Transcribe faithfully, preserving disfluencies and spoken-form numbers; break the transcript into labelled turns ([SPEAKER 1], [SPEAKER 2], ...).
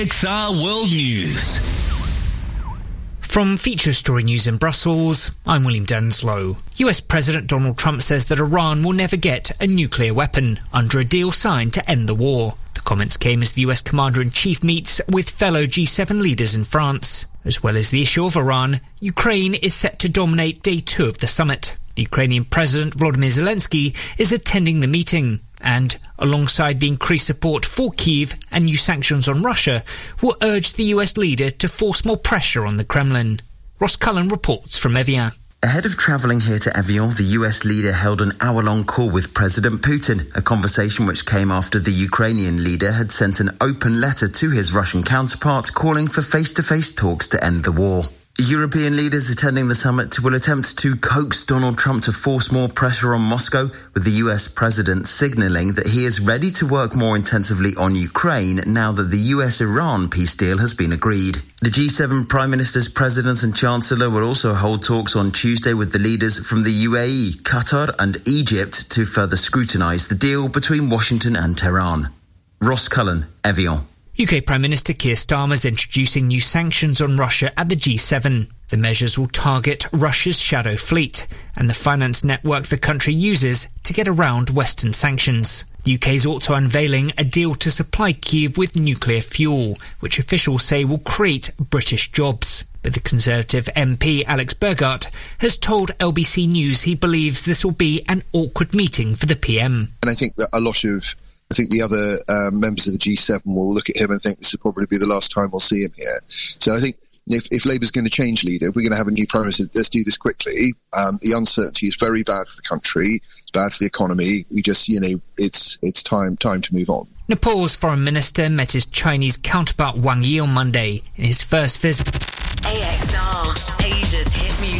[SPEAKER 1] X R World News.
[SPEAKER 2] From Feature Story News in Brussels, I'm William Denslow. U S President Donald Trump says that Iran will never get a nuclear weapon under a deal signed to end the war. The comments came as the U S Commander-in-Chief meets with fellow G seven leaders in France. As well as the issue of Iran, Ukraine is set to dominate day two of the summit. The Ukrainian President Volodymyr Zelensky is attending the meeting and, alongside the increased support for Kyiv and new sanctions on Russia, will urge the U S leader to force more pressure on the Kremlin. Ross Cullen reports from Evian.
[SPEAKER 3] Ahead of travelling here to Evian, the U S leader held an hour-long call with President Putin, a conversation which came after the Ukrainian leader had sent an open letter to his Russian counterpart calling for face-to-face talks to end the war. European leaders attending the summit will attempt to coax Donald Trump to force more pressure on Moscow, with the U S president signalling that he is ready to work more intensively on Ukraine now that the U S Iran peace deal has been agreed. The G seven prime ministers, presidents and chancellor will also hold talks on Tuesday with the leaders from the U A E, Qatar and Egypt to further scrutinise the deal between Washington and Tehran. Ross Cullen, Evian.
[SPEAKER 2] U K Prime Minister Keir Starmer is introducing new sanctions on Russia at the G seven. The measures will target Russia's shadow fleet and the finance network the country uses to get around Western sanctions. The U K is also unveiling a deal to supply Kyiv with nuclear fuel, which officials say will create British jobs. But the Conservative M P Alex Burghardt has told L B C News he believes this will be an awkward meeting for the P M.
[SPEAKER 4] And I think that a lot of I think the other um, members of the G seven will look at him and think this will probably be the last time we'll see him here. So I think if, if Labour's going to change leader, if we're going to have a new prime minister, let's do this quickly. Um, the uncertainty is very bad for the country. It's bad for the economy. We just, you know, it's it's time time to move on.
[SPEAKER 2] Nepal's foreign minister met his Chinese counterpart Wang Yi on Monday in his first visit.
[SPEAKER 5] A X R, Asia's hit music.